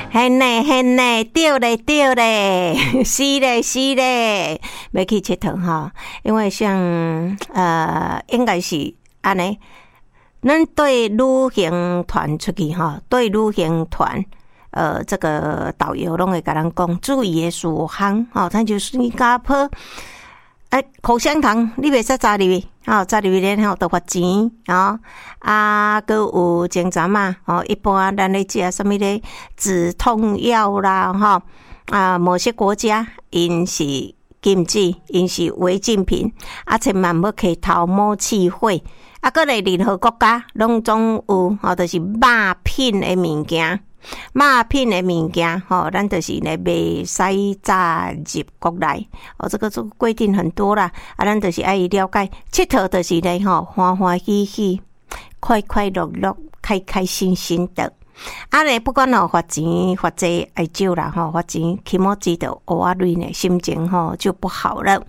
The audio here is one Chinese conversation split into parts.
hen呢，对嘞，是嘞，要去佚佗哈。因为像应该是安尼，咱对旅行团出去哈，对旅行团。这个导游拢会甲咱讲注意的事项吼，咱就新加坡，口香糖你袂使扎入去，扎入去然后都罚钱哦。佮有前阵嘛，一般咱咧食什么咧止痛药啦，某些国家因是禁止，因是违禁品，千万要摕头摸刺血。搁咧任何国家拢总有，就是肉品的物件。肉品的物件，咱就是咧袂使炸入国内。这个规定很多啦，咱就是爱了解。佚佗就是咧欢欢喜喜、快快乐乐、开开心心的。咧不管罚钱罚济爱少啦，罚钱起码记得乌仔蕊呢，心情就不好了。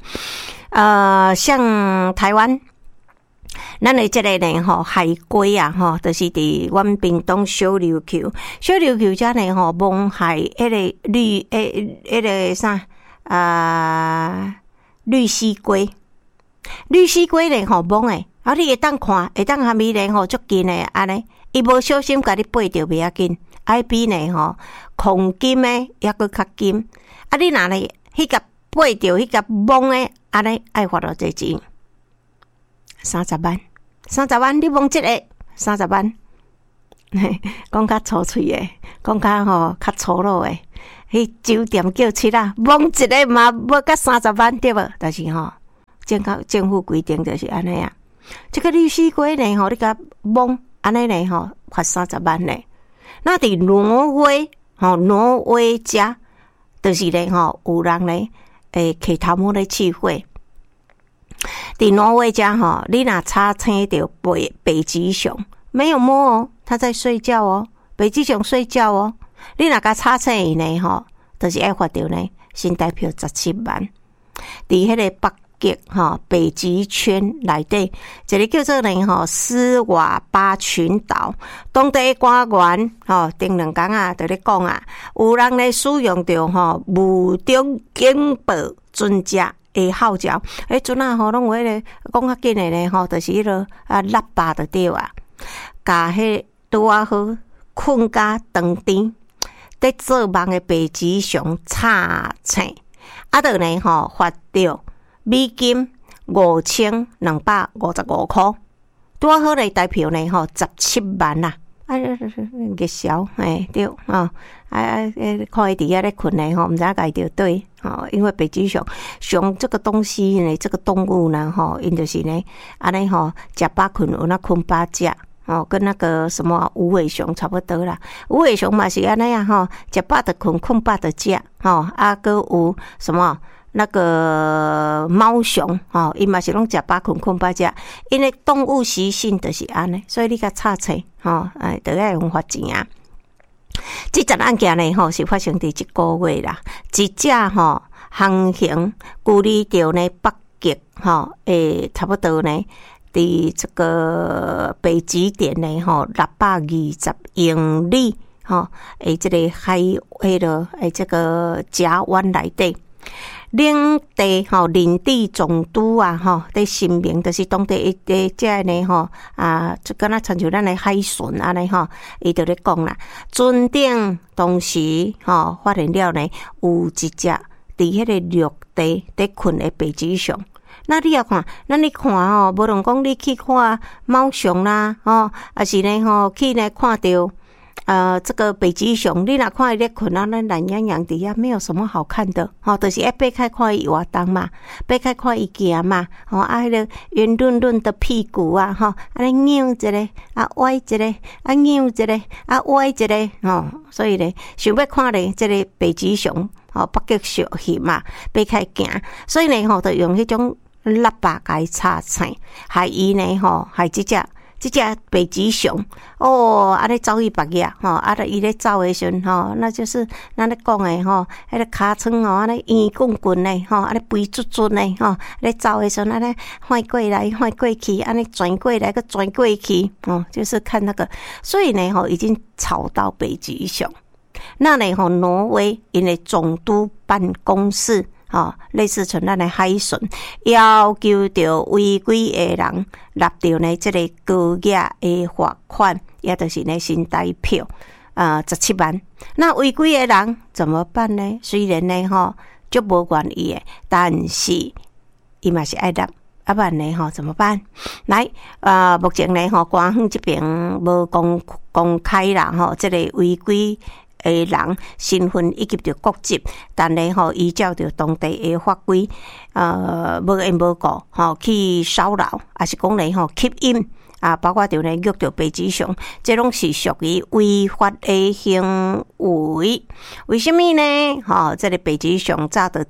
像台湾。咱的这个呢海龟啊就是伫阮屏东小琉球遮呢望海迄个迄个啥绿蜥龟呢望诶，你会当看，会当下面呢足近诶安尼，伊无小心甲你背着袂要紧，比呢恐金诶抑佫较金，你若呢迄个背着迄个望诶安尼爱罚偌济钱？30万，你望一个30万，讲较粗嘴诶，讲较较粗鲁诶，迄酒店叫七啦，望一个嘛要甲30万对无？但是政府规定就是安尼啊。这个绿蜥龟呢，你甲望安尼呢罚30万呢。那伫挪威遮，就是呢有人呢摕头毛咧刺血。伫挪威家你若擦青到北极熊，没有摸哦，他在睡觉哦，北极熊睡觉哦，你若甲擦青伊呢就是爱罚到呢新台币17万。伫迄个北极北极圈内底，一个叫做呢斯瓦巴群岛，当地官员顶2天啊，就咧讲啊，有人咧使用着无中警报准则。号召，阵啊拢有迄个讲较紧诶咧就是迄个喇叭就对啊，甲迄拄啊好困甲长甜，在做梦诶北极熊插青，就呢罚着美金5255块，拄啊好咧代表呢17万啦。月销对看伊伫遐咧困咧毋知影家己着对因为北极熊这个东西呢，这个动物呢因就是呢安尼食饱困有那困饱食跟那个什么无尾熊差不多啦。无尾熊嘛是安尼啊食饱就困，困饱就食搁有什么？那个猫熊伊嘛是拢食饱困，困饱食，因为动物习性就是安尼，所以你甲插册就要用罚钱啊。这件案件呢是发生伫1个月啦，一只航行距离着呢北极差不多呢伫这个北极点呢620英里这个海这个峡湾内底。领地地总督啊在声明，就是当地的这呢就敢若亲像咱的海巡安尼伊就咧讲啦，船顶当时发现了呢有一只伫迄个陆地在困的北极熊。那你也看，咱你看无论讲你去看猫熊啦还是呢去呢看到。这个北极熊，你若看伊咧困咱懒洋洋底下，没有什么好看的，就是要爬开看伊活动嘛，爬开看伊行嘛，迄个圆润润的屁股啊，安尼扭一个，歪一个，扭一个，歪一个，所以咧，想要看咧，这个北极熊，北极熊嘛，爬开行，所以咧，就用迄种喇叭甲伊插青，害伊呢，害这只北极熊安尼走去别个伊咧走诶时阵那就是咱咧讲诶迄个尻川安尼圆滚滚诶安尼肥嘟嘟诶咧走诶时阵安尼换过来换过去，安尼转过来个转过去就是看那个，所以呢已经吵到北极熊那呢吼，挪威因的总督办公室类似像咱的海巡，要求着违规的人纳着呢这个高额的罚款，也就是呢新台票17万。那违规的人怎么办呢？虽然呢吼就无愿意的，但是伊嘛是爱纳。不然呢怎么办？来目前呢官方这边无公开啦这个违规的人身份以及着国籍，但呢依照着当地的法规无缘无故去骚扰，还是讲呢吸引包括着呢约着北极熊，这拢是属于违法的行为。为什么呢？这个北极熊早在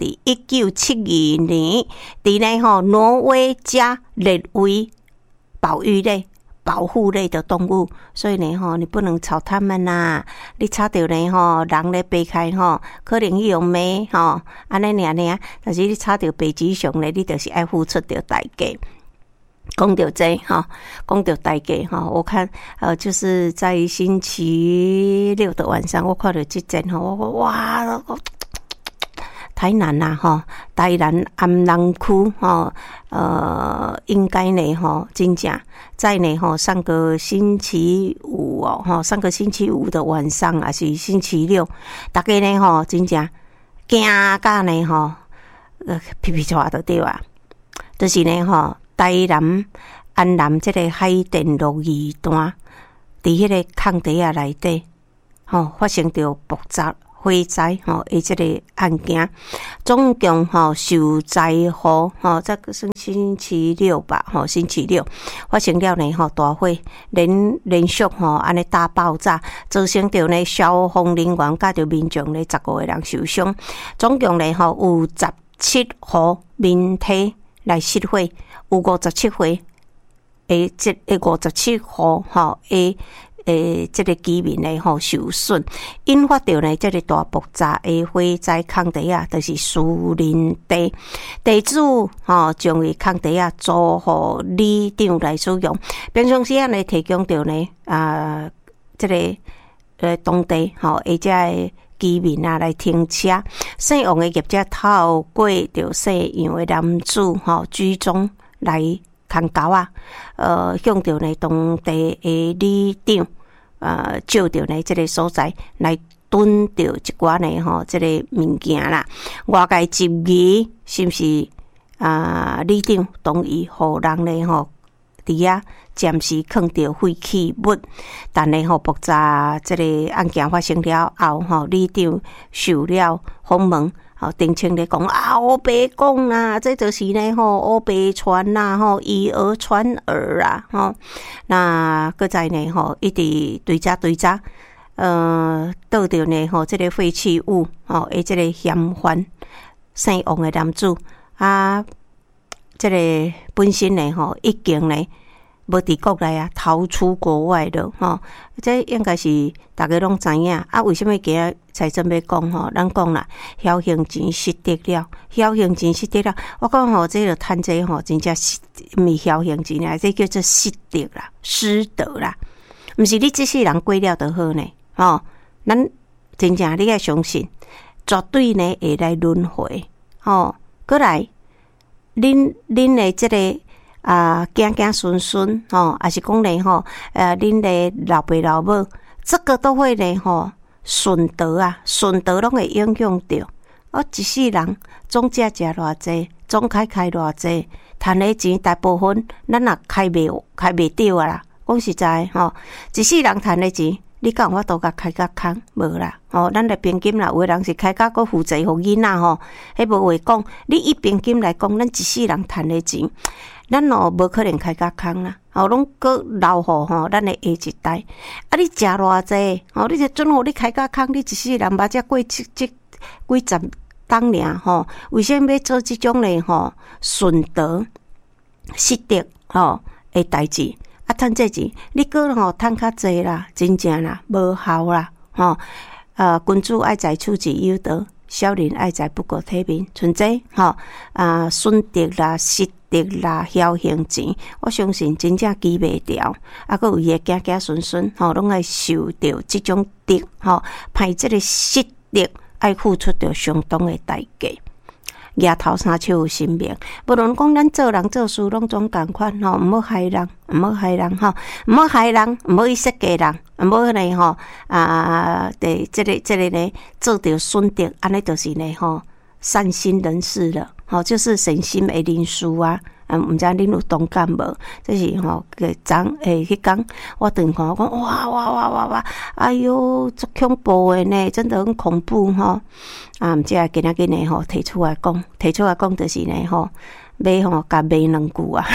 1972年，伫呢挪威加列为保护类的动物，所以呢你不能吵他们呐。你吵到呢人咧避开可能伊用骂安尼尔，但是你吵到北极熊咧，你就是要付出着代价。讲到这讲到代价我看就是在星期六的晚上，我看到这阵哇，台南台南安南区应该呢真正在呢上个星期五上个星期五的晚上还是星期六，大家呢真正惊甲呢皮皮抓就对啊，就是呢台南安南这个海电路二段，伫迄个空地啊内底，发生着爆炸火灾的这个案件，总共受灾户这个是星期六吧星期六发生了呢大火，连续安尼大爆炸，造成着呢消防人员甲着民众呢15个人受伤，总共呢有17户民体来失火，有57户诶，这57户这个居民呢受损，引发到呢这个大爆炸的火灾空地啊，就是私人地，地主将伊空地啊租互里长来使用，平常时呢提供到呢这个当地而且居民来停车，姓王的业者透过着姓杨的男子居中来空交向着呢当地的里长照着呢这个所在来囤着一寡呢这个物件啦，外界质疑是不是里长同意互人呢伫遐暂时放着废弃物，但呢爆炸这个案件发生了后里长受了访问澄清咧讲乌白讲啦，这就是呢乌白传啦以讹传讹啦那搁再呢一直追查倒着呢这个废弃物这个嫌犯姓王的男子这个本身呢已经呢无伫国内逃出国外了这应该是大家拢知影为什么今日财政要讲咱讲啦，侥幸钱失得了，我讲这个趁这真正是毋是侥幸钱啊，这叫做失得啦，失得啦，毋是你这世人过了就好呢咱真正你要相信，绝对呢会来轮回过来恁的这个子孙还是讲呢恁的老爸老母，这个都会呢顺德拢会影响到一世人总食偌济，总开偌济，赚的钱大部分咱也开袂到啦。讲实在一世人赚的钱，你敢有法度甲开甲空无啦？咱来平均啦，有的人是开甲个负债互囡仔迄无话讲。你以平均来讲，咱一世人赚的钱，咱无可能开甲空啦。拢搁留互咱的下一代。你食偌济你就准互你开甲空，你一世人嘛才过几十当尔为什么要做这种嘞顺德失德的代志？趁这钱，你搁趁较济啦，真正啦，无效啦君主爱在处之有道， 小人爱在不过体面，像这损德啦、失德啦、侥幸钱，我相信真正记袂牢，还有伊的子子孙孙拢爱受到这种德派这个失德，爱付出着相当的代价。举头三手有性命，无论讲咱做人做事拢总共款毋好害人，毋好害人毋好害人，毋好去设计人，毋好呢这个呢做着损德，安尼就是呢善心人士了，就是善心的人士啊。毋知恁有同感无？这是个迄天我顿看，我讲哇，哎哟，足恐怖的呢，真的很恐怖毋知今仔日呢提出来讲，就是呢要甲骂两句啊，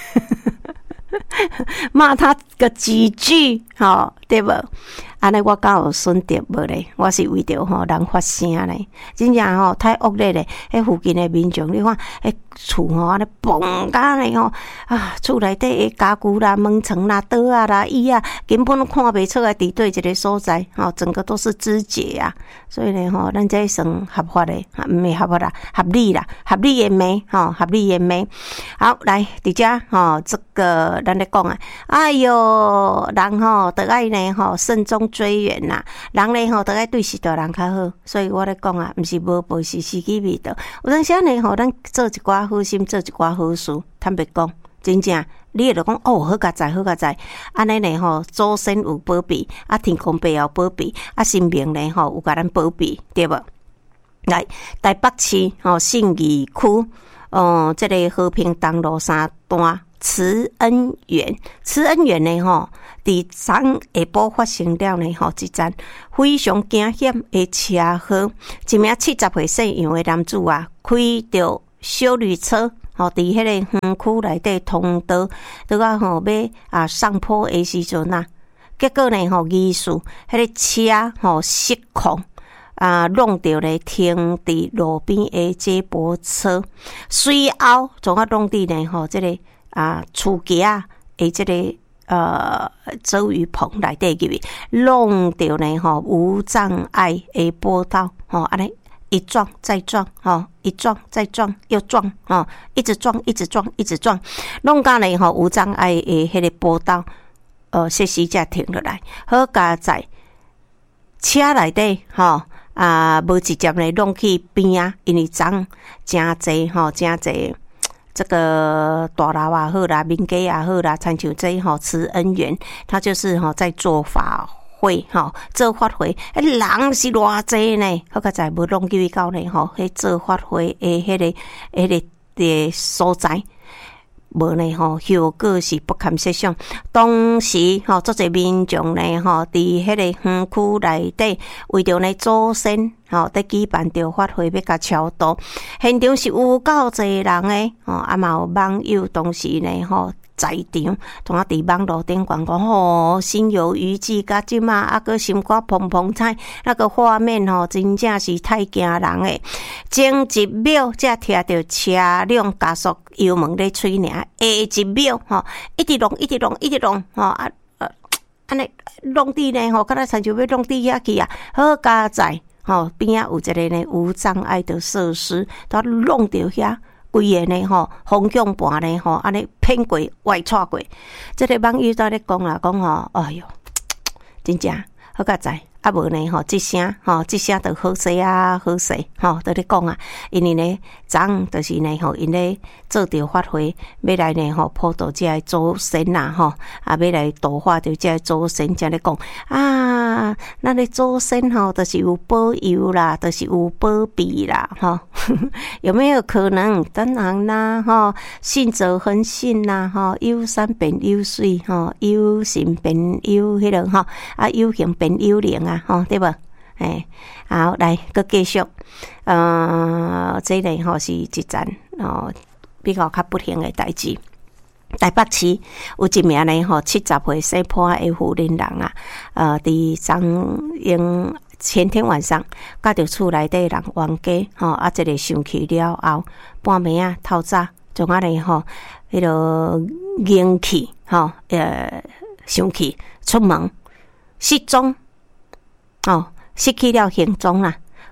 骂他个几句对无？安尼我敢有损德无咧？我是为着人发声咧，真正太恶劣咧！迄附近的民众，你看迄厝安尼崩甲咧厝内底的家具啦、门床啦、桌啊啦、椅啊，根本看袂出来伫对一个所在整个都是肢解啊！所以呢咱这算合法的，毋是合法啦，合理啦，合理的美合理的美。好，来伫遮这个咱咧讲啊，哎哟，人都爱呢慎终追远啦，人咧都爱对许大人较好，所以我咧讲啊，毋是无报是时机未到。有当时呢咱做一寡好心，做一寡好事，坦白讲，真正你就讲好佳哉，安尼呢祖先有保庇，天公伯有保庇，生命呢有甲咱保庇，对无？来，台北市信义区这个和平东路3段慈恩园呢伫昨下晡发生了呢一件非常惊险的车祸，一名70岁姓杨的男子啊，开着小绿车伫迄个园区内底通道，拄要上坡的时阵啊，结果呢疑似迄个车失控弄到咧停伫路边的接驳车，随后从弄伫呢这个厝架的这个周雨棚内底入去，弄到呢无障碍的坡道安尼一撞再撞一撞再撞又撞一直撞，弄到呢无障碍的迄个坡道设施才停落来。好佳在车内底无直接呢弄去边啊，因为真济这个大楼也好啦，民家也好啦，参像这慈恩园，他就是在做法会做法会，人是偌济呢？好佳在无弄去到呢迄做法会的迄个所在。无呢效果是不堪设想。当时足侪民众呢伫迄个园区内底，为着呢祖先在举办着法会要甲超度，现场是有够侪人诶嘛有网友当时呢在场，同伫网络顶讲心有余悸，甲即马个心肝怦怦彩，那个画面真正是太惊人诶！前一秒才听到车辆加速油门咧吹尔，下一秒一直弄安尼弄伫呢敢若亲像要弄伫遐去啊！好佳在边仔有一个呢无障碍的设施，都弄到遐。规个呢方向盘呢安尼偏过外错过，这个网友在咧讲啦，讲哎哟，真正好佳在。无呢这声就好势啊，好势在咧讲啊，因为呢昨就是呢因咧做着法会，要来呢普渡这个祖先啦要来度化着这个祖先，才咧讲咱的祖先就是有保佑啦，就是有保庇啦有没有可能？当然啦信则恒信啦有山变有水有神变有迄个有形变有灵啊对无？好，来佮继续。这个是一件比较不幸的代志。台北市有一名呢70岁姓潘的妇人伫前天晚上，甲着厝内底人冤家这个生气了后，半暝啊透早，从呢迄个硬气生气出门失踪。失去了行踪啦，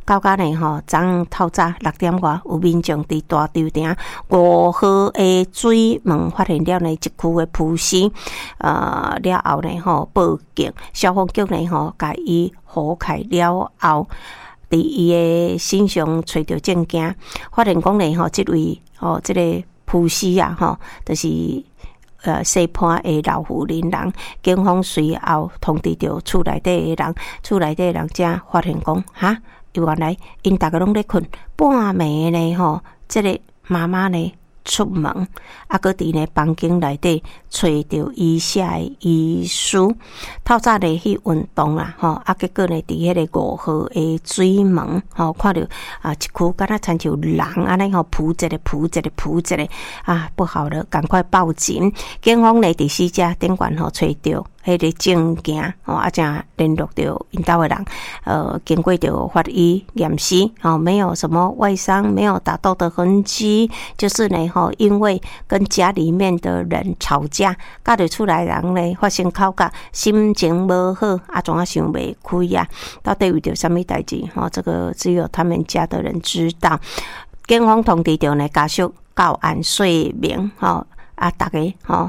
到甲呢吼，昨透早6点外，有民众伫大稻埕5号的水门发现了呢一区的浮尸，了后呢吼报警，消防局呢吼甲伊火开了后，伫伊的身上找到证件，发现讲呢吼，即位即个浮尸啊吼，就是西畔的老妇人人，警方随后通知到厝内底的人，厝内底的人才发现讲哈，原来因大家拢咧困，半暝呢吼，即个妈妈呢出门，搁伫呢房间内底找到伊写的遗书，透早呢去运动啦吼，结果呢伫迄个5号的水门吼，看到一区敢若亲像人安尼吼，扑一个不好了，赶快报警。警方呢伫死者顶悬吼找到迄个证件正联络到因兜的人，经过着法医验尸没有什么外伤，没有打斗的痕迹，就是呢因为跟家里面的人吵架，甲着厝内人呢发生口角，心情无好，怎啊想袂开啊？到底为着什么代志？这个只有他们家的人知道。警方通知着呢家属到案说明大家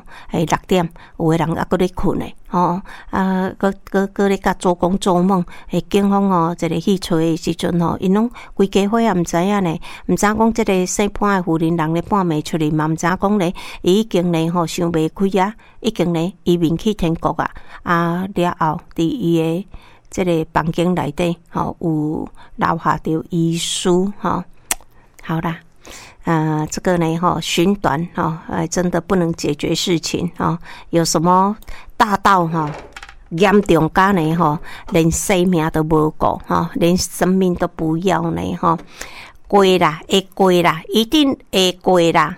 6点有的人搁咧困咧搁咧甲做工做梦。警方一个去找的时阵因拢规家伙也毋知影呢，毋知讲即个西畔的妇人人咧半暝出去，嘛毋知讲咧伊已经咧想袂开啊，已经咧移民去天国啊。了后伫伊的即个房间内底有留下着遗书好啦。这个呢寻短真的不能解决事情有什么大到严重甲呢连生命都无顾连生命都不要呢过啦，会过啦，一定会过啦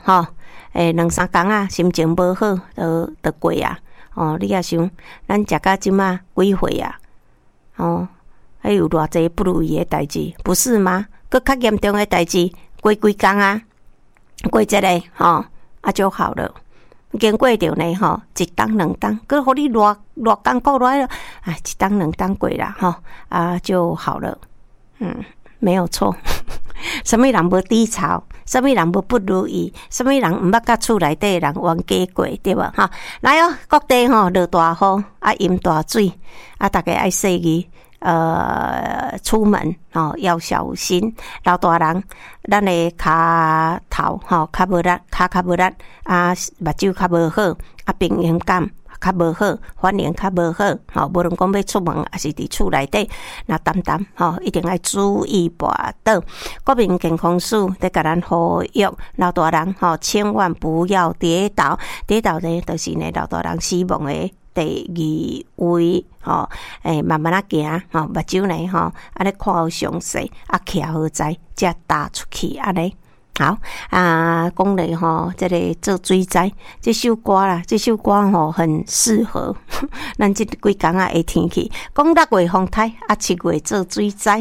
2-3天啊，心情无好就过啊你也想，咱食到即马几岁啊还有偌济不如意的代志，不是吗？搁较严重的代志，过几天啊？过一个就好了。经过着呢1天2天，佮互你偌艰苦来了，1天2天过啦就好了。没有错。什么人无低潮，什么人无不如意，什么人毋捌甲厝内底的人冤家过，对无来各地落大雨淹大水大家爱细意。出门要小心。老大人，咱的骹头较无力，骹较无力目睭较无好平衡感较无好，反应较无好无论讲要出门还是伫厝内底，那淡一定要注意跋倒。国民健康署在甲咱呼吁老大人千万不要跌倒，跌倒呢就是呢老大人死亡的第2位慢慢行目睭呢安尼看好详细徛好在才踏出去安尼。好讲咧这个做水灾这首歌啦，这首歌很适合咱这几天的天气，讲6月风台7月做水灾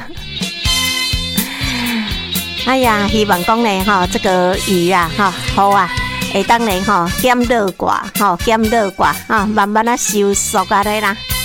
哎呀，希望讲咧这个雨好会当咧减热挂减热挂慢慢收束咧啦。